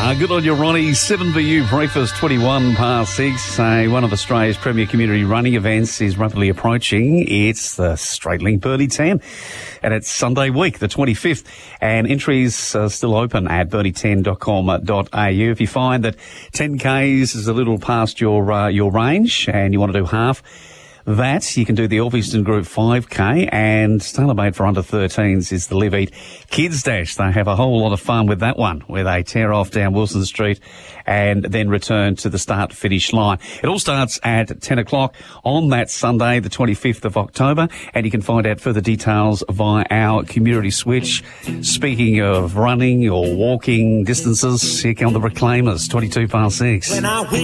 Good on you, Ronnie. 7 for you, breakfast, 21 past 6. One of Australia's premier community running events is rapidly approaching. It's the Straight Link Burnie 10, and it's Sunday week, the 25th, and entries are still open at burnie10.com.au. If you find that 10Ks is a little past your range and you want to do half that, you can do the Elphinstone Group 5K, and tailor-made for under 13s is the Live Eat Kids Dash. They have a whole lot of fun with that one, where they tear off down Wilson Street and then return to the start-finish line. It all starts at 10 o'clock on that Sunday, the 25th of October, and you can find out further details via our community switch. Speaking of running or walking distances, here come the Reclaimers, 22 past 6.